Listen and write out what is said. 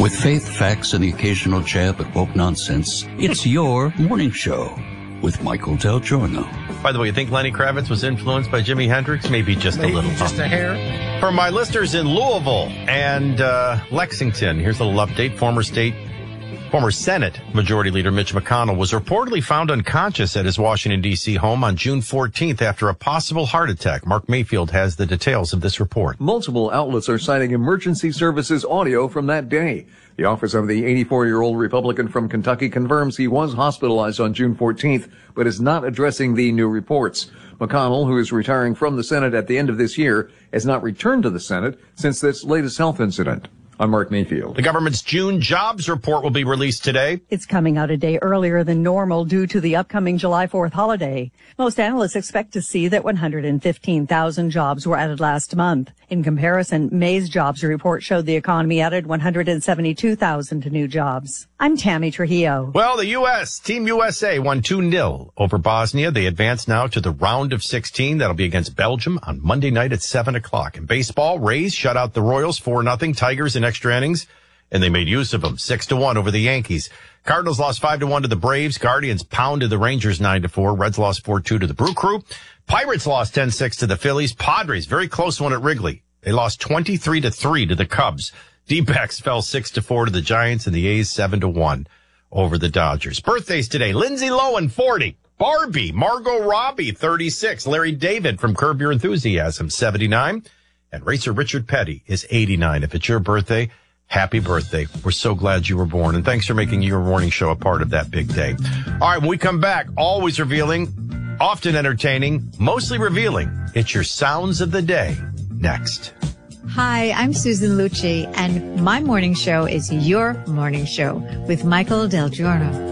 With faith, facts, and the occasional jab at woke nonsense, it's your morning show with Michael Del Giorno. By the way, you think Lenny Kravitz was influenced by Jimi Hendrix? Maybe just a little. Just a hair. For my listeners in Louisville and Lexington, here's a little update. Former Senate Majority Leader Mitch McConnell was reportedly found unconscious at his Washington, D.C. home on June 14th after a possible heart attack. Mark Mayfield has the details of this report. Multiple outlets are citing emergency services audio from that day. The office of the 84-year-old Republican from Kentucky confirms he was hospitalized on June 14th, but is not addressing the new reports. McConnell, who is retiring from the Senate at the end of this year, has not returned to the Senate since this latest health incident. I'm Mark Mayfield. The government's June jobs report will be released today. It's coming out a day earlier than normal due to the upcoming July 4th holiday. Most analysts expect to see that 115,000 jobs were added last month. In comparison, May's jobs report showed the economy added 172,000 new jobs. I'm Tammy Trujillo. Well, the U.S., Team USA won 2-0 over Bosnia. They advance now to the round of 16. That'll be against Belgium on Monday night at 7 o'clock. In baseball, Rays shut out the Royals 4-0, Tigers in extra innings, and they made use of them 6-1 over the Yankees. Cardinals lost 5-1 to the Braves. Guardians pounded the Rangers 9-4. Reds lost 4-2 to the Brew Crew. Pirates lost 10-6 to the Phillies. Padres, very close one at Wrigley. They lost 23-3 to the Cubs. D-backs fell 6-4 to the Giants, and the A's 7-1 over the Dodgers. Birthdays today: Lindsay Lohan, 40. Barbie, Margot Robbie, 36. Larry David from Curb Your Enthusiasm, 79. And racer Richard Petty is 89. If it's your birthday, happy birthday. We're so glad you were born, and thanks for making your morning show a part of that big day. All right, when we come back, always revealing, often entertaining, mostly revealing. It's your sounds of the day next. Hi, I'm Susan Lucci, and my morning show is your morning show with Michael Del Giorno.